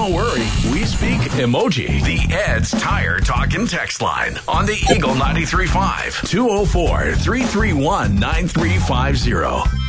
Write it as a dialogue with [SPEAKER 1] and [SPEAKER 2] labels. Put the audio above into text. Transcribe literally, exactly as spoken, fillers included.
[SPEAKER 1] Don't worry, we speak emoji.
[SPEAKER 2] The Ed's Tire Talk and Text Line on the Eagle ninety-three point five.
[SPEAKER 1] two oh four, three three one, nine three five zero.